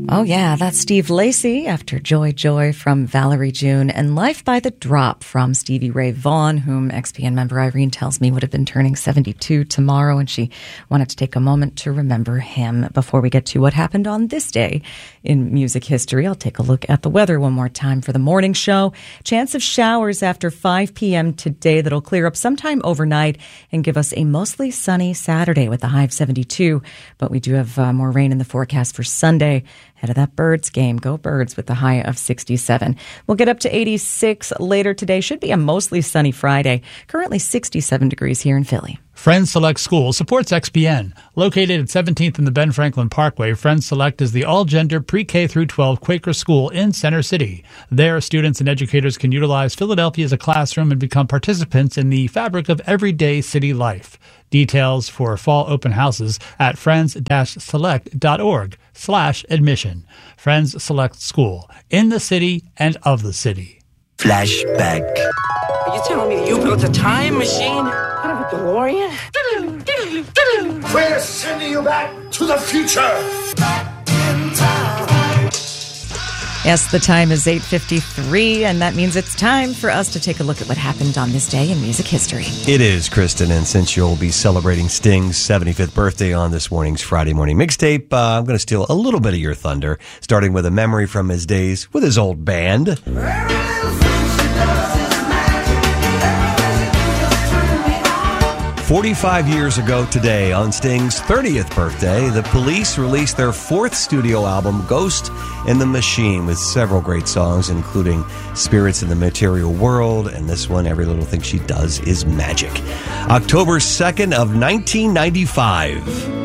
Oh, yeah, that's Steve Lacy after Joy Joy from Valerie June and Life by the Drop from Stevie Ray Vaughan, whom XPN member Irene tells me would have been turning 72 tomorrow, and she wanted to take a moment to remember him. Before we get to what happened on this day in music history, I'll take a look at the weather one more time for the morning show. Chance of showers after 5 p.m. today that'll clear up sometime overnight and give us a mostly sunny Saturday with a high of 72, but we do have more rain in the forecast for Sunday. Ahead of that Birds game. Go Birds with the high of 67. We'll get up to 86 later today. Should be a mostly sunny Friday. Currently 67 degrees here in Philly. Friends Select School supports XPN. Located at 17th and the Ben Franklin Parkway, Friends Select is the all-gender pre-K through 12 Quaker school in Center City. There, students and educators can utilize Philadelphia as a classroom and become participants in the fabric of everyday city life. Details for fall open houses at friends-select.org/admission. Friends Select School, in the city and of the city. Flashback. Are you telling me that you built a time machine out of a DeLorean? We're sending you back to the future. Yes, the time is 8:53, and that means it's time for us to take a look at what happened on this day in music history. It is, Kristen, and since you'll be celebrating Sting's 75th birthday on this morning's Friday morning mixtape, I'm going to steal a little bit of your thunder, starting with a memory from his days with his old band. 45 years ago today, on Sting's 30th birthday, the Police released their fourth studio album, Ghost in the Machine, with several great songs, including Spirits in the Material World, and this one, Every Little Thing She Does Is Magic. October 2nd of 1995.